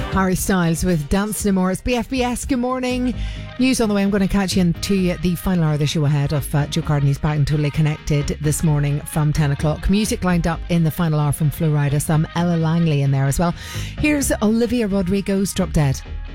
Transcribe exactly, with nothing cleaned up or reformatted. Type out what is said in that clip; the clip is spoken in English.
Harry Styles with Dance No More. It's B F B S. Good morning. News on the way. I'm going to catch you into the final hour of the show ahead of uh, Joe Carden's back and Totally Connected this morning from ten o'clock. Music lined up in the final hour from Flo Rida. Some Ella Langley in there as well. Here's Olivia Rodrigo's Drop Dead.